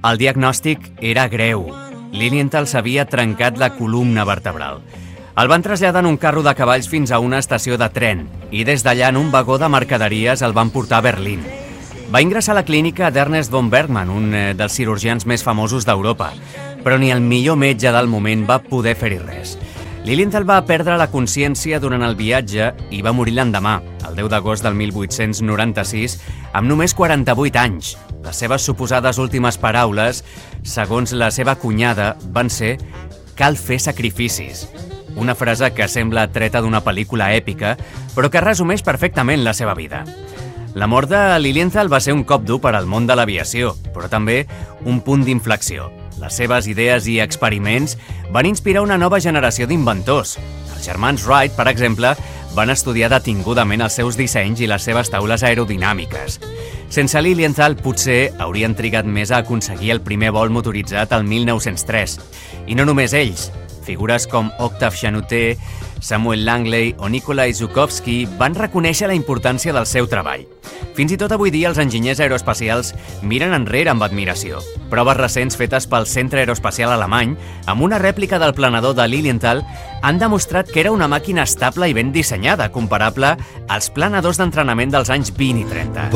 El diagnòstic era greu. Lilienthal s'havia trencat la columna vertebral. El van traslladar en un carro de cavalls fins a una estació de tren i des d'allà en un vagó de mercaderies el van portar a Berlín. Va ingressar a la clínica d'Ernest von Bergmann, un dels cirurgians més famosos d'Europa, però ni el millor metge del moment va poder fer-hi res. Lilienthal va perdre la consciència durant el viatge i va morir l'endemà, el 10 d'agost del 1896, amb només 48 anys. Les seves suposades últimes paraules, segons la seva cunyada, van ser «Cal fer sacrificis». Una frase que sembla treta d'una pel·lícula èpica, però que resumeix perfectament la seva vida. La mort de Lilienthal va ser un cop dur per al món de l'aviació, però també un punt d'inflexió. Les seves idees i experiments van inspirar una nova generació d'inventors. Els germans Wright, per exemple, van estudiar detingudament els seus dissenys i les seves taules aerodinàmiques. Sense Lilienthal, potser haurien trigat més a aconseguir el primer vol motoritzat el 1903. I no només ells. Figures com Octave Chanute, Samuel Langley o Nikolai Zhukovsky van reconèixer la importància del seu treball. Fins i tot avui dia els enginyers aeroespacials miren enrere amb admiració. Proves recents fetes pel Centre Aeroespacial Alemany amb una rèplica del planador de Lilienthal han demostrat que era una màquina estable i ben dissenyada, comparable als planadors d'entrenament dels anys 20 i 30.